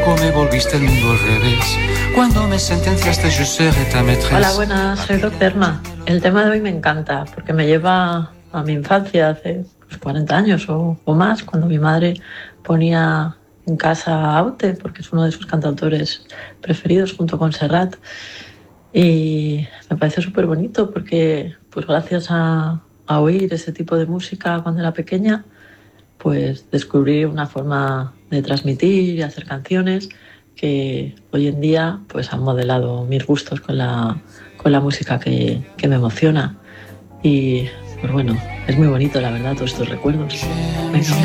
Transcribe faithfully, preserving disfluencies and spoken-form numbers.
Me volviste el mundo al revés. Cuando me sentenciaste, yo seré ta maîtresse. Hola, buenas, soy Roxerma. El tema de hoy me encanta porque me lleva a mi infancia, hace pues, cuarenta años o, o más, cuando mi madre ponía en casa Aute, porque es uno de sus cantautores preferidos junto con Serrat. Y me parece súper bonito porque, pues gracias a, a oír ese tipo de música cuando era pequeña, pues descubrí una forma de transmitir y hacer canciones que hoy en día pues han modelado mis gustos con la, con la música que, que me emociona. Y pues bueno, es muy bonito la verdad todos estos recuerdos. Venga.